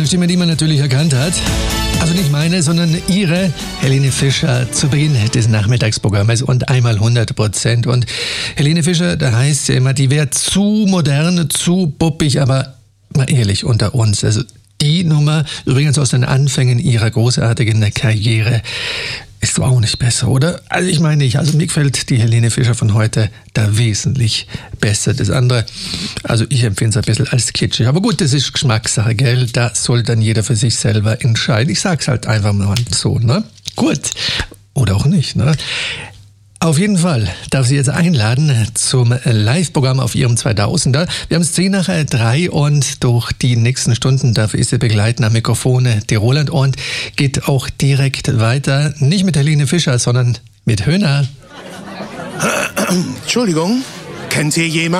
Stimme, die man natürlich erkannt hat. Also nicht meine, sondern ihre, Helene Fischer, zu Beginn des Nachmittagsprogramms und einmal 100%. Und Helene Fischer, da heißt ja immer, die wäre zu modern, zu buppig, aber mal ehrlich unter uns. Also die Nummer, übrigens aus den Anfängen ihrer großartigen Karriere, ist doch auch nicht besser, oder? Also ich meine nicht, also mir gefällt die Helene Fischer von heute da wesentlich besser. Das andere, also ich empfinde es ein bisschen als kitschig. Aber gut, das ist Geschmackssache, gell? Da soll dann jeder für sich selber entscheiden. Ich sag's halt einfach mal so, ne? Gut. Oder auch nicht, ne? Auf jeden Fall darf sie jetzt einladen zum Live-Programm auf ihrem 2000er. Wir haben es 2:10 und durch die nächsten Stunden darf ich sie begleiten am Mikrofon die Roland und geht auch direkt weiter. Nicht mit Helene Fischer, sondern mit Höhner. Entschuldigung, kennt ihr jemanden?